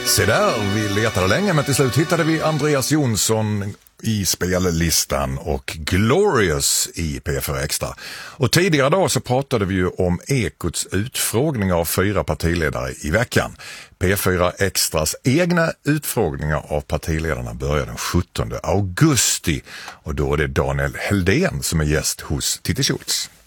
Se där, vi letade länge men till slut hittade vi Andreas Jonsson i spellistan och Glorious i P4 Extra. Och tidigare då så pratade vi ju om Ekots utfrågning av 4 partiledare i veckan. P4 Extras egna utfrågningar av partiledarna börjar den 17 augusti och då är det Daniel Heldén som är gäst hos Titti Schultz.